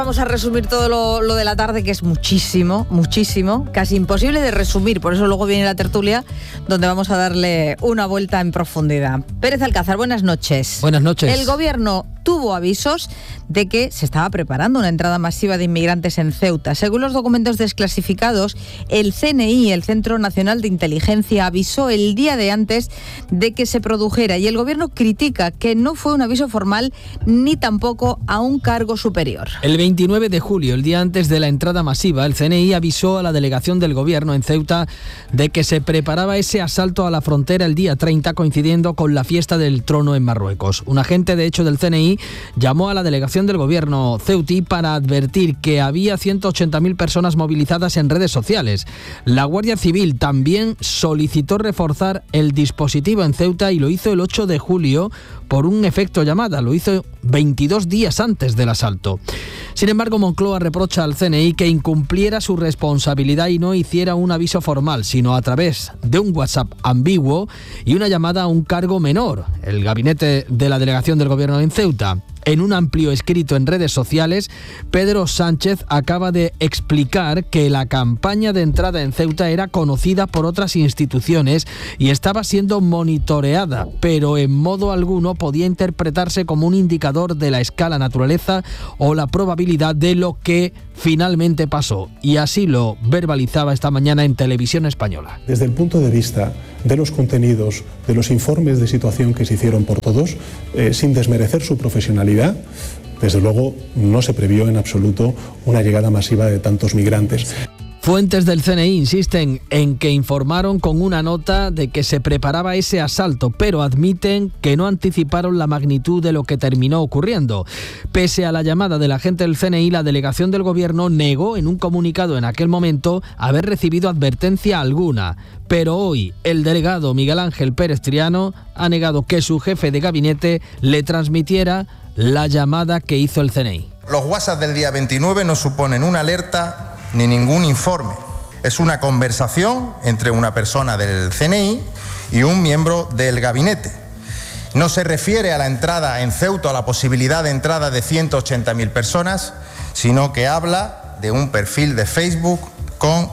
Vamos a resumir todo lo de la tarde, que es muchísimo, casi imposible de resumir. Por eso luego viene la tertulia, donde vamos a darle una vuelta en profundidad. Pérez Alcázar, buenas noches. Buenas noches. El gobierno tuvo avisos de que se estaba preparando una entrada masiva de inmigrantes en Ceuta. Según los documentos desclasificados, el CNI, el Centro Nacional de Inteligencia, avisó el día de antes de que se produjera, y el gobierno critica que no fue un aviso formal ni tampoco a un cargo superior. El 29 de julio, el día antes de la entrada masiva, el CNI avisó a la delegación del gobierno en Ceuta de que se preparaba ese asalto a la frontera el día 30, coincidiendo con la fiesta del trono en Marruecos. Un agente, de hecho, del CNI llamó a la delegación del gobierno ceutí para advertir que había 180.000 personas movilizadas en redes sociales. La Guardia Civil también solicitó reforzar el dispositivo en Ceuta y lo hizo el 8 de julio por un efecto llamada. Lo hizo 22 días antes del asalto. Sin embargo, Moncloa reprocha al CNI que incumpliera su responsabilidad y no hiciera un aviso formal, sino a través de un WhatsApp ambiguo y una llamada a un cargo menor, el gabinete de la delegación del gobierno en Ceuta. En un amplio escrito en redes sociales, Pedro Sánchez acaba de explicar que la campaña de entrada en Ceuta era conocida por otras instituciones y estaba siendo monitoreada, pero en modo alguno podía interpretarse como un indicador de la escala, naturaleza o la probabilidad de lo que finalmente pasó. Y así lo verbalizaba esta mañana en Televisión Española. Desde el punto de vista de los contenidos, de los informes de situación que se hicieron por todos, sin desmerecer su profesionalidad, desde luego no se previó en absoluto una llegada masiva de tantos migrantes. Fuentes del CNI insisten en que informaron con una nota de que se preparaba ese asalto, pero admiten que no anticiparon la magnitud de lo que terminó ocurriendo. Pese a la llamada del agente del CNI, la delegación del gobierno negó en un comunicado en aquel momento haber recibido advertencia alguna. Pero hoy el delegado Miguel Ángel Pérez Triano ha negado que su jefe de gabinete le transmitiera la llamada que hizo el CNI. Los WhatsApp del día 29 no suponen una alerta ni ningún informe. Es una conversación entre una persona del CNI y un miembro del gabinete. No se refiere a la entrada en Ceuta, a la posibilidad de entrada de 180.000 personas, sino que habla de un perfil de Facebook con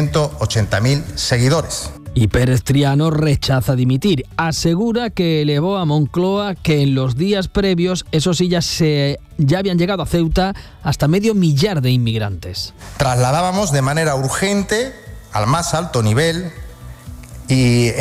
180.000 seguidores. Y Pérez Triano rechaza dimitir. Asegura que elevó a Moncloa que en los días previos, eso sí, ya habían llegado a Ceuta hasta 500.000 de inmigrantes. Trasladábamos de manera urgente, al más alto nivel, y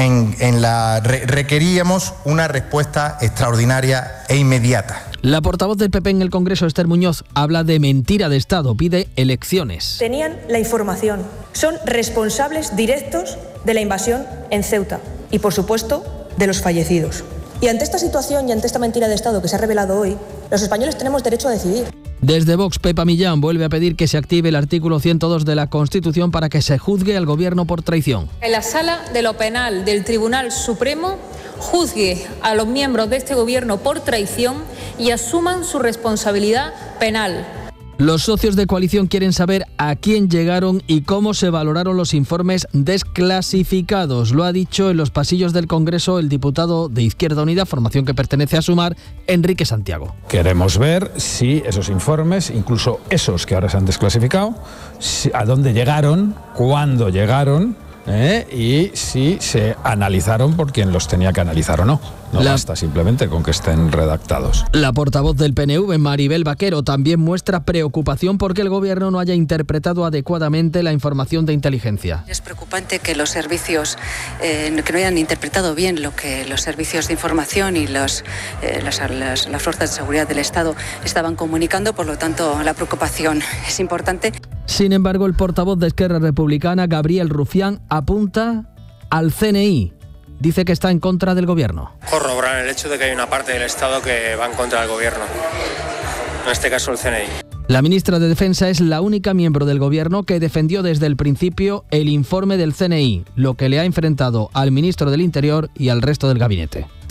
requeríamos una respuesta extraordinaria e inmediata. La portavoz del PP en el Congreso, Esther Muñoz, habla de mentira de Estado, pide elecciones. Tenían la información, son responsables directos de la invasión en Ceuta y, por supuesto, de los fallecidos. Y ante esta situación y ante esta mentira de Estado que se ha revelado hoy, los españoles tenemos derecho a decidir. Desde Vox, Pepa Millán vuelve a pedir que se active el artículo 102 de la Constitución para que se juzgue al gobierno por traición. En la Sala de lo Penal del Tribunal Supremo juzgue a los miembros de este gobierno por traición y asuman su responsabilidad penal. Los socios de coalición quieren saber a quién llegaron y cómo se valoraron los informes desclasificados. Lo ha dicho en los pasillos del Congreso el diputado de Izquierda Unida, formación que pertenece a Sumar, Enrique Santiago. Queremos ver si esos informes, incluso esos que ahora se han desclasificado, a dónde llegaron, cuándo llegaron, y si se analizaron por quien los tenía que analizar o no. No basta simplemente con que estén redactados. La portavoz del PNV, Maribel Vaquero, también muestra preocupación porque el gobierno no haya interpretado adecuadamente la información de inteligencia. Es preocupante que los servicios que no hayan interpretado bien lo que los servicios de información y las fuerzas de seguridad del Estado estaban comunicando, por lo tanto la preocupación es importante. Sin embargo, el portavoz de Esquerra Republicana, Gabriel Rufián, apunta al CNI. Dice que está en contra del gobierno. Corroborar el hecho de que hay una parte del Estado que va en contra del gobierno, en este caso el CNI. La ministra de Defensa es la única miembro del gobierno que defendió desde el principio el informe del CNI, lo que le ha enfrentado al ministro del Interior y al resto del gabinete.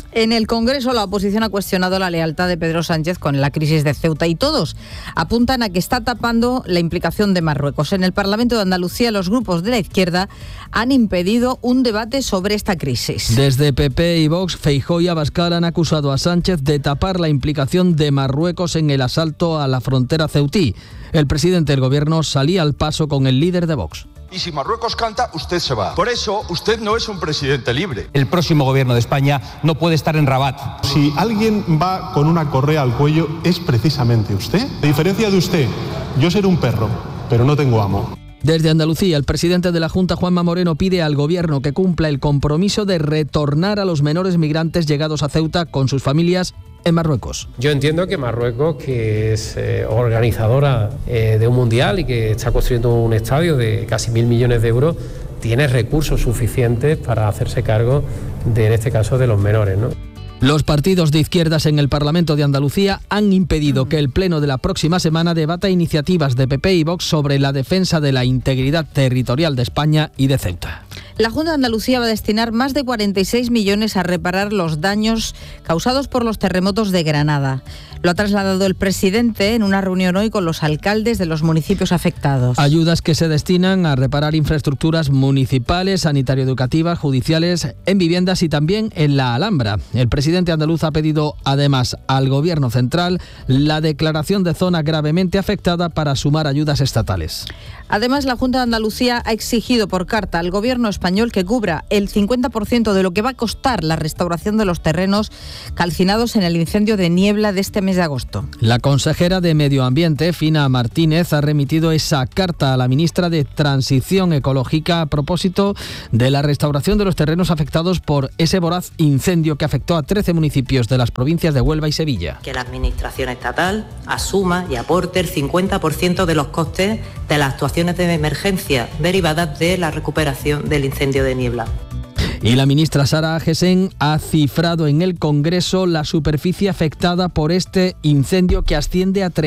En el Congreso, la oposición ha cuestionado la lealtad de Pedro Sánchez con la crisis de Ceuta y todos apuntan a que está tapando la implicación de Marruecos. En el Parlamento de Andalucía, los grupos de la izquierda han impedido un debate sobre esta crisis. Desde PP y Vox, Feijóo y Abascal han acusado a Sánchez de tapar la implicación de Marruecos en el asalto a la frontera ceutí. El presidente del Gobierno salía al paso con el líder de Vox. Y si Marruecos canta, usted se va. Por eso, usted no es un presidente libre. El próximo gobierno de España no puede estar en Rabat. Si alguien va con una correa al cuello, es precisamente usted. A diferencia de usted, yo seré un perro, pero no tengo amo. Desde Andalucía, el presidente de la Junta, Juanma Moreno, pide al Gobierno que cumpla el compromiso de retornar a los menores migrantes llegados a Ceuta con sus familias en Marruecos. Yo entiendo que Marruecos, que es organizadora de un mundial y que está construyendo un estadio de casi 1.000 millones de euros, tiene recursos suficientes para hacerse cargo de, en este caso, de los menores, ¿no? Los partidos de izquierdas en el Parlamento de Andalucía han impedido que el Pleno de la próxima semana debata iniciativas de PP y Vox sobre la defensa de la integridad territorial de España y de Ceuta. La Junta de Andalucía va a destinar más de 46 millones a reparar los daños causados por los terremotos de Granada. Lo ha trasladado el presidente en una reunión hoy con los alcaldes de los municipios afectados. Ayudas que se destinan a reparar infraestructuras municipales, sanitario-educativas, judiciales, en viviendas y también en la Alhambra. El presidente andaluz ha pedido además al Gobierno central la declaración de zona gravemente afectada para sumar ayudas estatales. Además, la Junta de Andalucía ha exigido por carta al Gobierno español que cubra el 50% de lo que va a costar la restauración de los terrenos calcinados en el incendio de Niebla de este mes de agosto. La consejera de Medio Ambiente, Fina Martínez, ha remitido esa carta a la ministra de Transición Ecológica a propósito de la restauración de los terrenos afectados por ese voraz incendio que afectó a 13 municipios de las provincias de Huelva y Sevilla. Que la Administración estatal asuma y aporte el 50% de los costes de las actuaciones de emergencia derivadas de la recuperación del incendio de Niebla. Y la ministra Sara Agesen ha cifrado en el Congreso la superficie afectada por este incendio que asciende a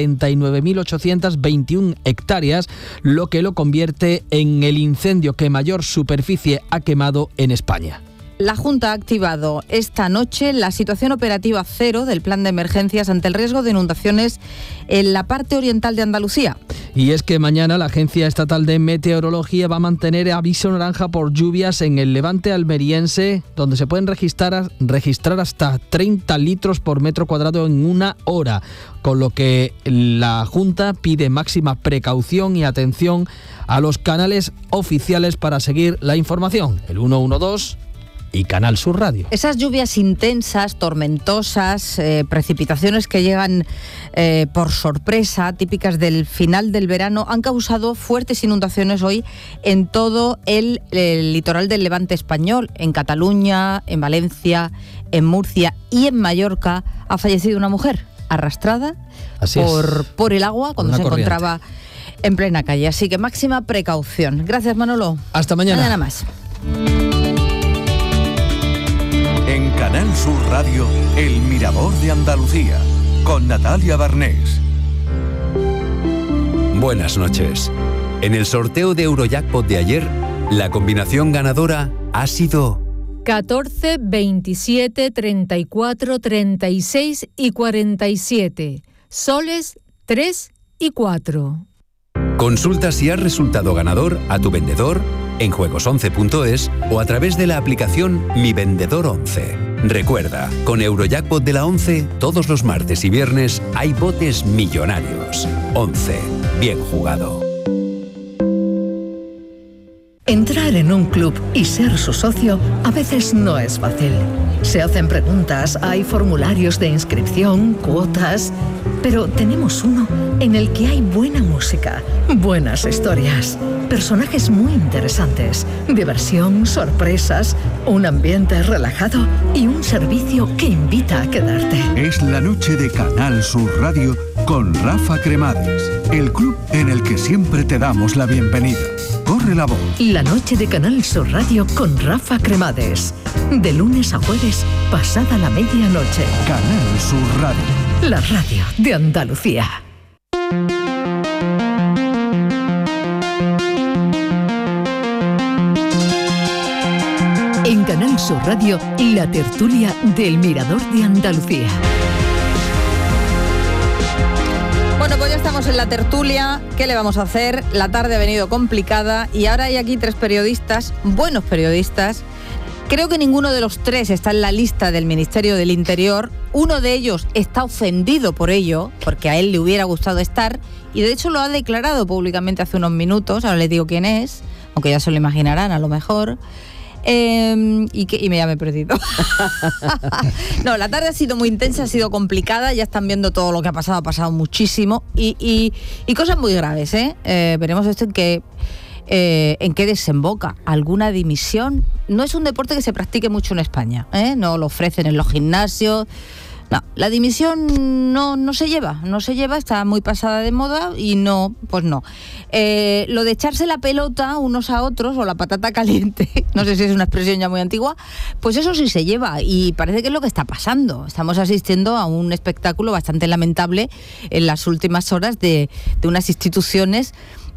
39.821 hectáreas, lo que lo convierte en el incendio que mayor superficie ha quemado en España. La Junta ha activado esta noche la situación operativa cero del plan de emergencias ante el riesgo de inundaciones en la parte oriental de Andalucía. Y es que mañana la Agencia Estatal de Meteorología va a mantener aviso naranja por lluvias en el levante almeriense, donde se pueden registrar hasta 30 litros por metro cuadrado en una hora, con lo que la Junta pide máxima precaución y atención a los canales oficiales para seguir la información, el 112 y Canal Sur Radio. Esas lluvias intensas, tormentosas, precipitaciones que llegan por sorpresa, típicas del final del verano, han causado fuertes inundaciones hoy en todo el litoral del Levante español. En Cataluña, en Valencia, en Murcia y en Mallorca ha fallecido una mujer arrastrada por el agua cuando se encontraba en plena calle. Así que máxima precaución. Gracias, Manolo. Hasta mañana. Mañana más. En Canal Sur Radio, El Mirador de Andalucía, con Natalia Barnés. Buenas noches. En el sorteo de Eurojackpot de ayer, la combinación ganadora ha sido 14, 27, 34, 36 y 47. Soles 3 y 4. Consulta si has resultado ganador a tu vendedor, en juegos11.es o a través de la aplicación Mi Vendedor 11. Recuerda, con Eurojackpot de la 11, todos los martes y viernes hay botes millonarios. 11. Bien jugado. Entrar en un club y ser su socio a veces no es fácil. Se hacen preguntas, hay formularios de inscripción, cuotas, pero tenemos uno en el que hay buena música, buenas historias, personajes muy interesantes, diversión, sorpresas, un ambiente relajado y un servicio que invita a quedarte. Es la noche de Canal Sur Radio con Rafa Cremades, el club en el que siempre te damos la bienvenida. Corre la voz. La noche de Canal Sur Radio con Rafa Cremades. De lunes a jueves, pasada la medianoche. Canal Sur Radio. La radio de Andalucía. En Canal Sur Sur Radio, la tertulia del Mirador de Andalucía. Bueno, pues ya estamos en la tertulia. ¿Qué le vamos a hacer? La tarde ha venido complicada y ahora hay aquí 3 periodistas, buenos periodistas. Creo que ninguno de los 3 está en la lista del Ministerio del Interior. Uno de ellos está ofendido por ello, porque a él le hubiera gustado estar, y de hecho lo ha declarado públicamente hace unos minutos. Ahora les digo quién es, aunque ya se lo imaginarán a lo mejor. Y ya me he perdido. No, la tarde ha sido muy intensa, ha sido complicada. Ya están viendo todo lo que ha pasado muchísimo y cosas muy graves, veremos esto en qué desemboca. ¿Alguna dimisión? No es un deporte que se practique mucho en España, no lo ofrecen en los gimnasios. No, la dimisión no se lleva, está muy pasada de moda y no. Lo de echarse la pelota unos a otros o la patata caliente, no sé si es una expresión ya muy antigua, pues eso sí se lleva y parece que es lo que está pasando. Estamos asistiendo a un espectáculo bastante lamentable en las últimas horas de unas instituciones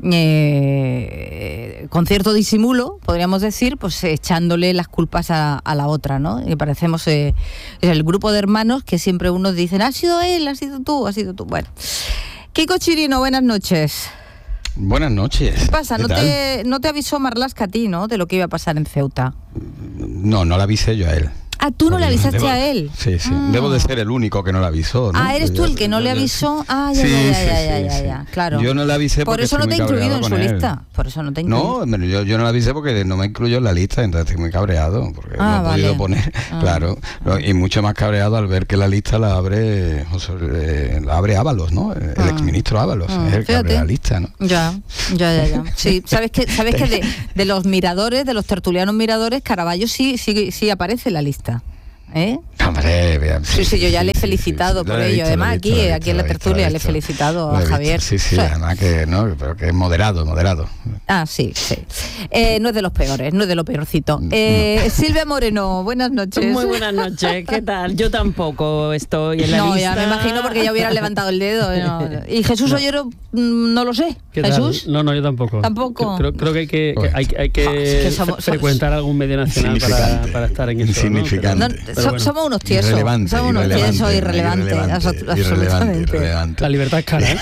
con cierto disimulo, podríamos decir, pues echándole las culpas a la otra, ¿no? Y parecemos es el grupo de hermanos que siempre unos dicen, ha sido él, ha sido tú. Bueno, Kiko Chirino, buenas noches. Buenas noches. ¿Qué pasa? ¿No te avisó Marlaska a ti, no? De lo que iba a pasar en Ceuta. No le avisé yo a él. Ah, ¿tú no le avisaste a él? Sí. Debo de ser el único que no le avisó, ¿no? Ah, ¿eres tú el que no le avisó? Ah, ya, claro. Yo no le avisé por porque eso no te he incluido en su lista. Por eso no te he incluido. No, yo no le avisé porque no me incluyó en la lista, entonces estoy muy cabreado porque no he podido poner, claro. Y mucho más cabreado al ver que la lista la abre Ábalos, ¿no? El exministro Ábalos, es el que abre la lista, ¿no? Ya. Sí, sabes que de los miradores, de los tertulianos miradores, Caraballo sí aparece en la lista. Hombre, vean. Sí, yo ya le he felicitado por ello. Además, aquí en la tertulia le he felicitado a Javier. Sí, además que no, pero que es moderado. Ah, sí. No es de los peores, no es de lo peorcito. Silvia Moreno, buenas noches. Muy buenas noches, ¿qué tal? Yo tampoco estoy en la lista. No, ya me imagino porque ya hubieran levantado el dedo. No. Y Jesús Ollero, no lo sé. ¿Jesús? No, yo tampoco. ¿Tampoco? Creo que hay que frecuentar algún medio nacional para estar en eso. Insignificante. ¿no? Somos unos tiesos. Irrelevante. Absolutamente. La libertad es cara,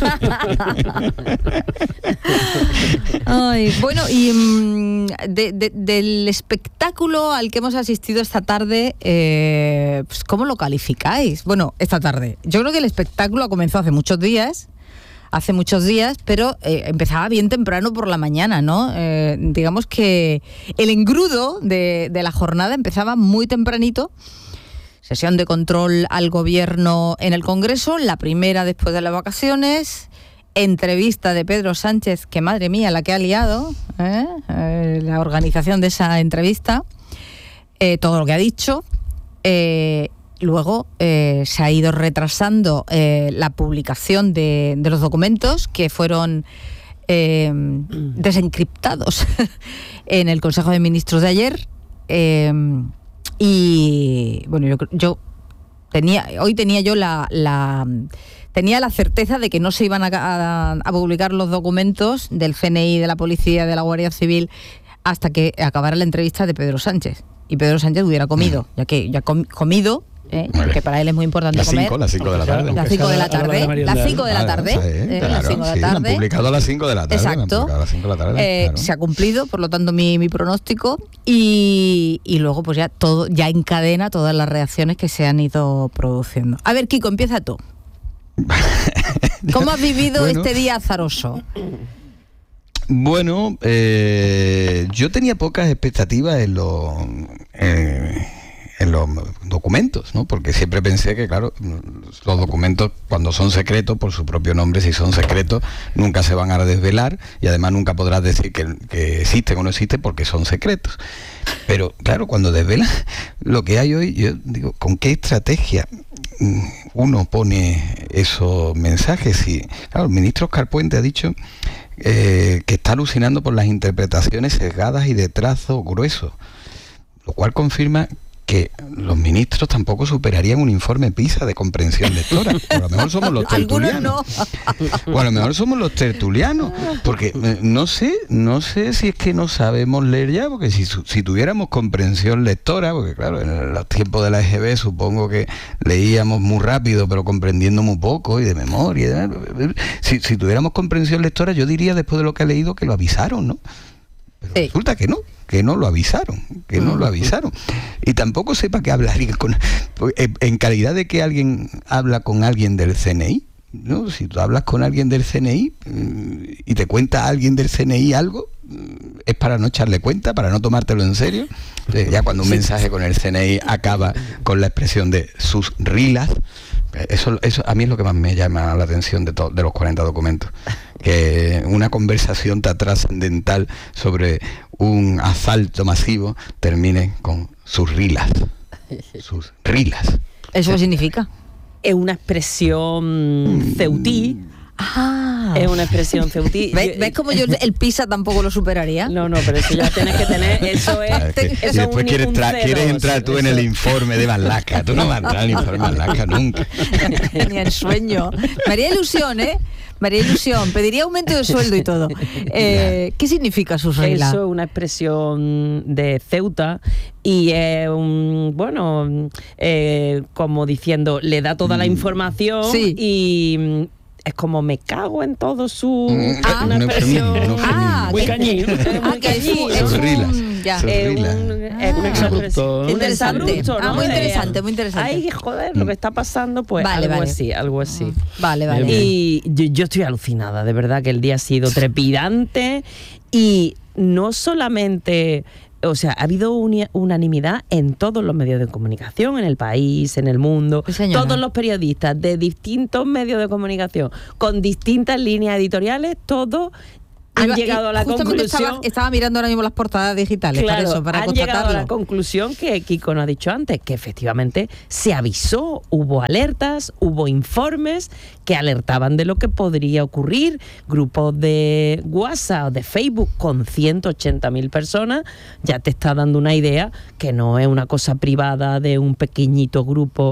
Ay, bueno, y del espectáculo al que hemos asistido esta tarde, pues ¿cómo lo calificáis? Bueno, esta tarde. Yo creo que el espectáculo ha comenzado hace muchos días, pero empezaba bien temprano por la mañana, ¿no? Digamos que el engrudo de la jornada empezaba muy tempranito. Sesión de control al gobierno en el Congreso, la primera después de las vacaciones. Entrevista de Pedro Sánchez, que madre mía la que ha liado, la organización de esa entrevista, todo lo que ha dicho. Luego se ha ido retrasando la publicación de los documentos que fueron desencriptados en el Consejo de Ministros de ayer. Y bueno, yo tenía la certeza de que no se iban a publicar los documentos del CNI, de la Policía, de la Guardia Civil, hasta que acabara la entrevista de Pedro Sánchez. Y Pedro Sánchez hubiera comido, ya comido, que para él es muy importante comer. Las 5 de la tarde. Las 5 de la tarde. Las 5 de la tarde. Las 5 de la tarde. Publicado a las 5 de la tarde. Exacto. Se ha cumplido, por lo tanto, mi pronóstico. Y luego, pues ya todo, ya encadena todas las reacciones que se han ido produciendo. A ver, Kiko, empieza tú. ¿Cómo has vivido este día azaroso? Bueno, yo tenía pocas expectativas en los documentos, ¿no? Porque siempre pensé que, claro, los documentos, cuando son secretos, por su propio nombre, si son secretos, nunca se van a desvelar y además nunca podrás decir que existen o no existen porque son secretos. Pero, claro, cuando desvelan lo que hay hoy, yo digo, ¿con qué estrategia uno pone esos mensajes? Y, claro, el ministro Óscar Puente ha dicho que está alucinando por las interpretaciones sesgadas y de trazo grueso, lo cual confirma que los ministros tampoco superarían un informe PISA de comprensión lectora. A lo mejor somos los tertulianos. O a lo mejor somos los tertulianos, porque no sé si es que no sabemos leer ya, porque si tuviéramos comprensión lectora, porque claro, en los tiempos de la EGB supongo que leíamos muy rápido, pero comprendiendo muy poco y de memoria. Si tuviéramos comprensión lectora, yo diría después de lo que he leído que lo avisaron, ¿no? Pero resulta que no lo avisaron, y tampoco sepa que hablaría en calidad de que alguien habla con alguien del CNI, ¿no? Si tú hablas con alguien del CNI y te cuenta alguien del CNI algo, es para no echarle cuenta, para no tomártelo en serio. Ya cuando un mensaje con el CNI acaba con la expresión de sus rilas, eso a mí es lo que más me llama la atención de los 40 documentos, que una conversación tan trascendental sobre un asalto masivo termine con sus rilas. Sus rilas. ¿Eso qué significa? Es una expresión ceutí. Es una expresión ceutí. ¿Ves cómo yo el PISA tampoco lo superaría? No, pero eso ya tienes que tener. Eso es. Y después quieres entrar tú en el informe de Marlaska. Tú no vas a entrar en el informe de Marlaska nunca. Ni en sueño. María Ilusión, María Ilusión, pediría aumento de sueldo y todo. ¿Qué significa sus reglas? Eso es una expresión de Ceuta y es como diciendo, le da toda la información y es como me cago en todo su... una expresión muy cañí. Es un exabrupto, ¿no? Muy interesante, muy interesante. Ay, joder, lo que está pasando, pues algo así. Vale. Y yo estoy alucinada, de verdad, que el día ha sido trepidante y no solamente... O sea, ha habido unanimidad en todos los medios de comunicación, en el país, en el mundo, todos los periodistas de distintos medios de comunicación, con distintas líneas editoriales, todos han llegado a la conclusión... Estaba mirando ahora mismo las portadas digitales, para han llegado a la conclusión que Kiko nos ha dicho antes, que efectivamente se avisó, hubo alertas, hubo informes que alertaban de lo que podría ocurrir. Grupos de WhatsApp, de Facebook con 180.000 personas, ya te está dando una idea que no es una cosa privada de un pequeñito grupo,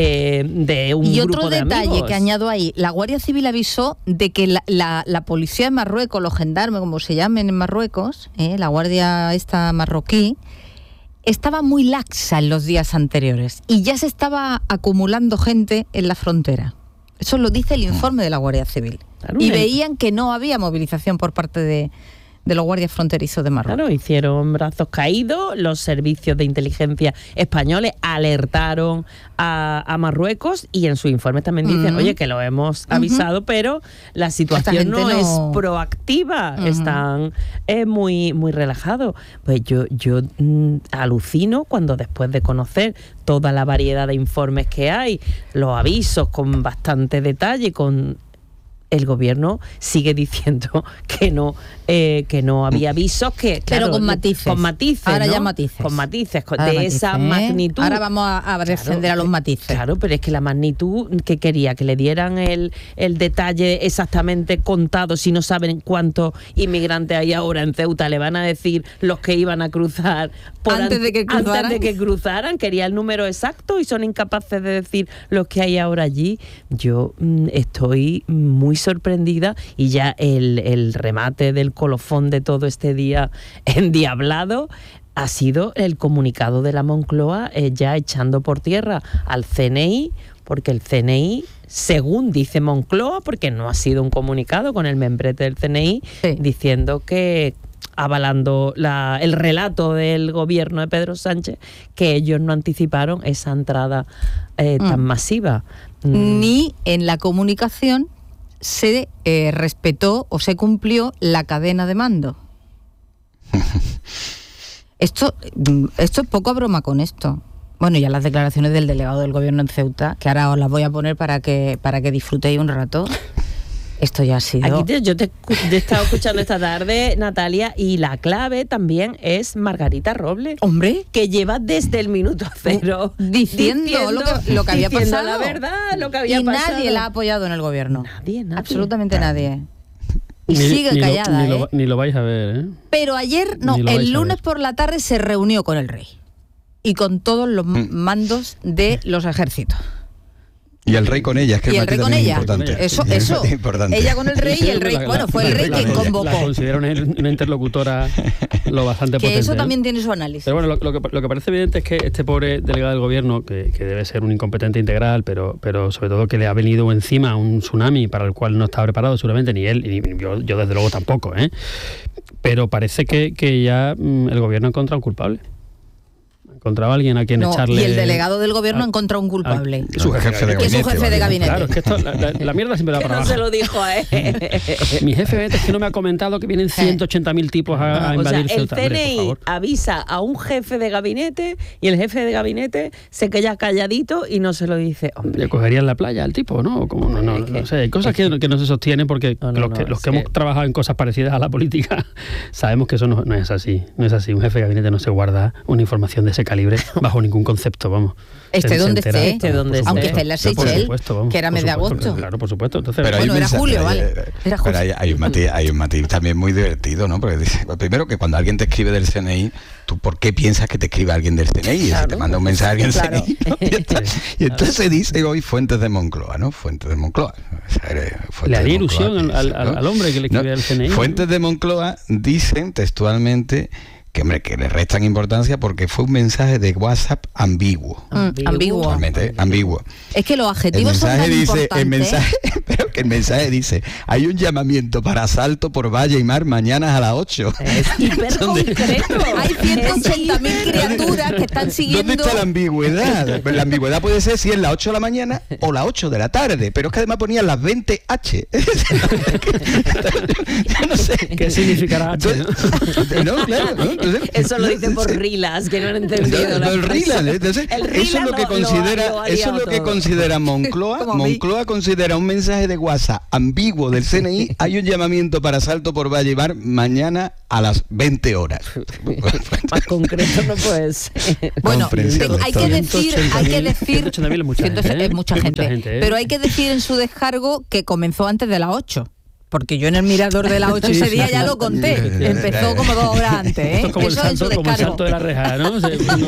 de un grupo de amigos. Y otro detalle que añado ahí, la Guardia Civil avisó de que la policía de Marruecos, los gendarmes, como se llamen en Marruecos, la guardia esta marroquí, estaba muy laxa en los días anteriores y ya se estaba acumulando gente en la frontera. Eso lo dice el informe de la Guardia Civil. Claro, y veían que no había movilización por parte de los guardias fronterizos de Marruecos. Claro, hicieron brazos caídos, los servicios de inteligencia españoles alertaron a Marruecos y en sus informes también dicen, oye, que lo hemos avisado, pero la situación no es proactiva, están muy, muy relajados. Pues yo alucino cuando después de conocer toda la variedad de informes que hay, los avisos con bastante detalle, el gobierno sigue diciendo que no había avisos, que claro, pero con matices. Ahora, ¿no? Ya matices. Con matices, de esa magnitud. Ahora vamos a defender a los matices. Claro, pero es que la magnitud que quería, que le dieran el detalle exactamente contado, si no saben cuántos inmigrantes hay ahora en Ceuta, le van a decir los que iban a cruzar antes de que cruzaran, quería el número exacto y son incapaces de decir los que hay ahora allí. Yo estoy muy sorprendida y ya el remate del colofón de todo este día endiablado ha sido el comunicado de la Moncloa ya echando por tierra al CNI, porque el CNI, según dice Moncloa, porque no ha sido un comunicado con el membrete del CNI, diciendo que avalando el relato del gobierno de Pedro Sánchez, que ellos no anticiparon esa entrada tan masiva. Ni en la comunicación se respetó o se cumplió la cadena de mando. Esto es poca broma con esto. Bueno, ya las declaraciones del delegado del gobierno en Ceuta, que ahora os las voy a poner para que disfrutéis un rato. Esto ya ha sido... Aquí yo te he estado escuchando esta tarde, Natalia, y la clave también es Margarita Robles. Hombre. Que lleva desde el minuto cero diciendo lo que había pasado. La verdad, lo que había pasado. Y nadie la ha apoyado en el gobierno. Nadie. Absolutamente nadie. Y sigue callada, ni lo vais a ver, ¿eh? Pero ayer, el lunes por la tarde se reunió con el rey. y con todos los mandos de los ejércitos. Y el rey con ella, es que y el rey con ella. Importante. Eso. Importante. Ella con el rey y el rey, fue el rey quien convocó. La considero una interlocutora lo bastante potente. Que eso también tiene su análisis. Pero bueno, lo que parece evidente es que este pobre delegado del gobierno, que debe ser un incompetente integral, pero sobre todo que le ha venido encima un tsunami para el cual no estaba preparado seguramente ni él, ni yo desde luego tampoco, pero parece que ya el gobierno ha encontrado un culpable. Encontraba a alguien a quien echarle... Y el delegado del gobierno ha encontrado un culpable. Su jefe de gabinete. Su jefe de gabinete. Claro, es que esto, la mierda siempre va para abajo. No se lo dijo a él. Mi jefe de gabinete es que no me ha comentado que vienen 180.000 tipos a invadir Ceuta. El CNI avisa a un jefe de gabinete y el jefe de gabinete se queda calladito y no se lo dice. Hombre. Le cogería en la playa al tipo, ¿no? Como no sé, hay cosas que no se sostienen porque los que hemos trabajado en cosas parecidas a la política sabemos que eso no es así. No es así. Un jefe de gabinete no se guarda una información de ese calibre bajo ningún concepto, vamos. Donde esté, aunque esté en la Seychelles, que era mes de agosto. Claro, por supuesto. Entonces, pero era julio, ¿vale? Era pero hay un matiz también muy divertido, ¿no? Porque dice, primero que cuando alguien te escribe del CNI, ¿tú por qué piensas que te escribe alguien del CNI? Claro, si te manda un mensaje alguien del CNI, ¿no? Y entonces se dice hoy Fuentes de Moncloa, ¿no? Fuentes de Moncloa. Le haría ilusión al hombre que le escribe al CNI. Fuentes de Moncloa dicen textualmente que le restan importancia porque fue un mensaje de WhatsApp ambiguo. Ambiguo. Es que los adjetivos son tan importantes. El mensaje dice, hay un llamamiento para asalto por valle y mar mañana a las 8. Es hiper concreto. Hay 180.000 criaturas que están siguiendo. ¿Dónde está la ambigüedad? La ambigüedad puede ser si es las 8 de la mañana o las 8 de la tarde, pero es que además ponía las 20H. Yo no sé. ¿Qué significará H? ¿No? Claro, ¿no? Eso lo dicen por rilas, que no han entendido. El rilas, entonces, eso es lo que considera Moncloa. Moncloa considera un mensaje de WhatsApp ambiguo del CNI. Hay un llamamiento para asalto por valle y mar mañana a las 20 horas. Más concreto no puede ser. Bueno, hay que decir es mucha gente. Pero hay que decir en su descargo que comenzó antes de las 8. Porque yo en el mirador de las 8 ese día ya lo conté. Empezó como 2 horas antes, ¿eh? Esto es como, el salto de la reja, ¿no? No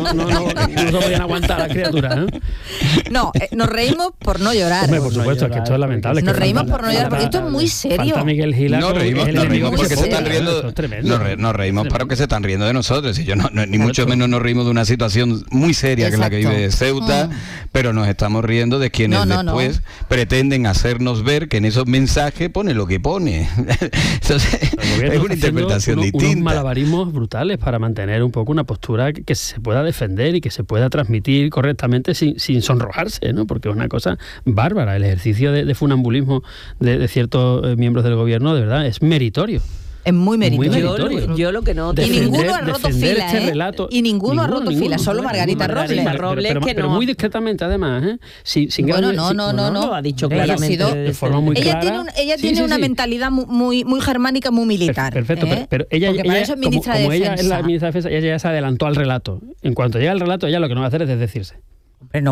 se podían aguantar las criaturas, ¿no? No, nos reímos por no llorar. Hombre, por supuesto, es que esto es lamentable. Nos reímos por no llorar, porque esto es muy serio. Miguel Gila, no reímos porque se están riendo. Nos reímos para que se están riendo de nosotros. Y yo ni mucho menos nos reímos de una situación muy seria que es la que vive Ceuta, pero nos estamos riendo de quienes después pretenden hacernos ver que en esos mensajes pone lo que pone. Entonces, es una interpretación distinta. Unos malabarismos brutales para mantener un poco una postura que se pueda defender y que se pueda transmitir correctamente sin sonrojarse, ¿no? Porque es una cosa bárbara. El ejercicio de funambulismo de ciertos miembros del gobierno, de verdad, es meritorio. Es muy meritorio. Yo lo que no... Y ninguno ha roto fila, Y ninguno ha roto fila, solo Margarita Robles. Pero muy discretamente, además, sin no. Lo ha dicho claramente. De forma muy clara. Ella tiene una mentalidad muy germánica, muy militar. Perfecto, pero ella como ella es la ministra de Defensa, ella ya se adelantó al relato. En cuanto llega al relato, ella lo que no va a hacer es desdecirse. Pero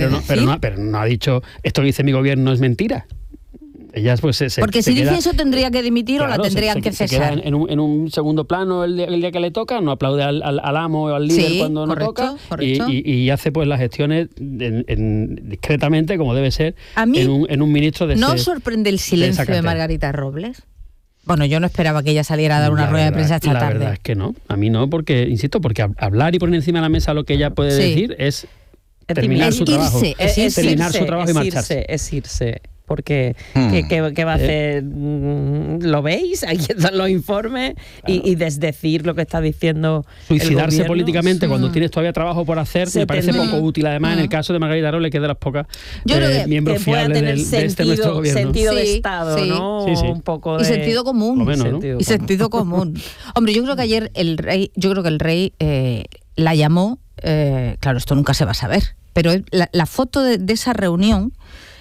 no ha dicho, esto que dice mi gobierno es mentira. Ellas, pues, porque si dice eso tendría que dimitir, claro, o la tendrían que cesar. Se queda en un segundo plano el día que le toca, no aplaude al amo o al líder cuando no toca. Y hace pues las gestiones discretamente como debe ser. A mí en un ministro de ¿no os sorprende el silencio de Margarita Robles? Bueno, yo no esperaba que ella saliera a dar una rueda de prensa esta tarde. La verdad es que no, a mí no, porque insisto, porque hablar y poner encima de la mesa lo que ella puede decir es terminar su trabajo. Terminar su trabajo y marcharse. Es irse. Porque ¿qué va a hacer? ¿Lo veis? Aquí están los informes. Claro. Y desdecir lo que está diciendo suicidarse políticamente cuando tienes todavía trabajo por hacer me parece poco útil. Además, en el caso de Margarita Robles, que es de las pocas miembros fiables de este nuestro gobierno. Sentido de Estado, sí. ¿no? Sí. Un poco de... Y sentido común. Menos, ¿no? Sentido común. Hombre, yo creo que ayer el rey la llamó, claro, esto nunca se va a saber, pero la foto de esa reunión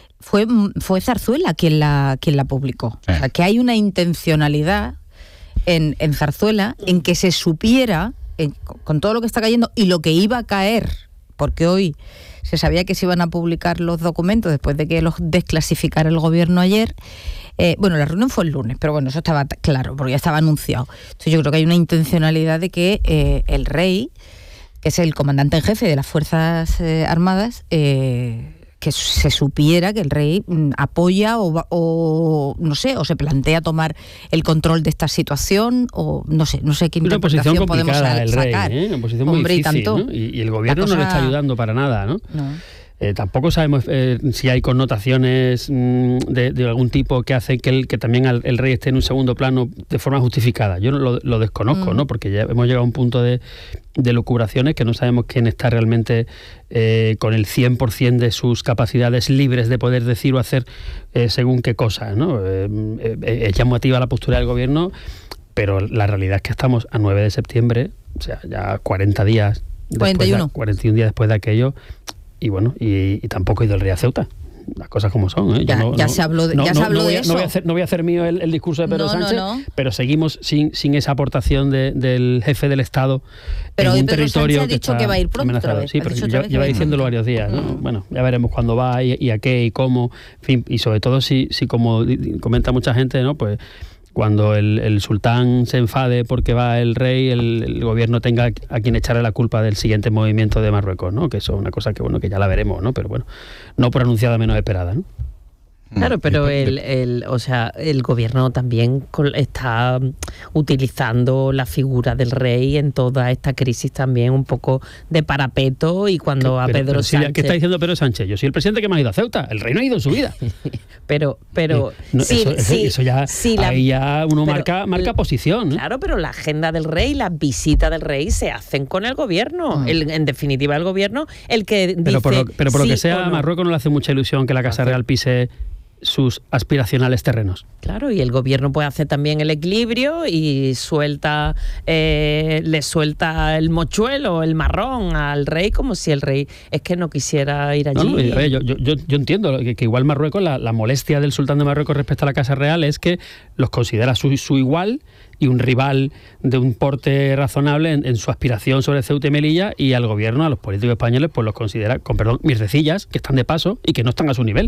fue Zarzuela quien la publicó. O sea, que hay una intencionalidad en Zarzuela en que se supiera, con todo lo que está cayendo y lo que iba a caer, porque hoy se sabía que se iban a publicar los documentos después de que los desclasificara el gobierno ayer. La reunión fue el lunes, pero bueno, eso estaba claro, porque ya estaba anunciado. Entonces yo creo que hay una intencionalidad de que el rey que es el comandante en jefe de las Fuerzas Armadas, que se supiera que el rey apoya o no sé, o se plantea tomar el control de esta situación, o no sé qué interpretación podemos sacar. El rey, una posición muy difícil, tanto, ¿no? Y el gobierno no le está ayudando para nada, ¿no? Tampoco sabemos si hay connotaciones de algún tipo que hace que también el rey esté en un segundo plano de forma justificada. Yo lo desconozco, ¿no? Porque ya hemos llegado a un punto de lucubraciones que no sabemos quién está realmente con el 100% de sus capacidades libres de poder decir o hacer según qué cosas, ¿no? Es llamativa la postura del gobierno, pero la realidad es que estamos a 9 de septiembre, o sea, ya 40 días 41 días después de aquello. Y bueno, y tampoco he ido el rey a Ceuta. Las cosas como son, ¿eh? Ya se habló de eso. No voy a hacer mío el discurso de Pedro Sánchez, pero seguimos sin esa aportación del jefe del Estado pero en un Pedro territorio Sánchez ha dicho que va a ir pronto otra vez. Sí, pero lleva diciéndolo varios días, ¿no? Bueno, ya veremos cuándo va y a qué y cómo, en fin, y sobre todo si como comenta mucha gente, ¿no? Pues cuando el sultán se enfade porque va el rey, el gobierno tenga a quien echarle la culpa del siguiente movimiento de Marruecos, ¿no? Que eso es una cosa que ya la veremos, ¿no? Pero bueno, no pronunciada menos esperada, ¿no? Claro, pero el gobierno también está utilizando la figura del rey en toda esta crisis también un poco de parapeto, y cuando Pedro Sánchez... ¿Qué está diciendo Pedro Sánchez? Yo soy el presidente que más ha ido a Ceuta, el rey no ha ido en su vida. pero eso ya, ahí ya uno marca posición, ¿no? Claro, pero la agenda del rey, las visitas del rey se hacen con el gobierno. En definitiva, el gobierno, el que dice... Pero por lo que sea, a Marruecos no le hace mucha ilusión que la Casa Real pise sus aspiracionales terrenos. Claro, y el gobierno puede hacer también el equilibrio y le suelta el mochuelo, el marrón al rey, como si el rey es que no quisiera ir allí. Yo entiendo que igual Marruecos, la molestia del sultán de Marruecos respecto a la Casa Real es que los considera su igual y un rival de un porte razonable en su aspiración sobre Ceuta y Melilla, y al gobierno, a los políticos españoles, pues los considera, con perdón, mierdecillas, que están de paso y que no están a su nivel.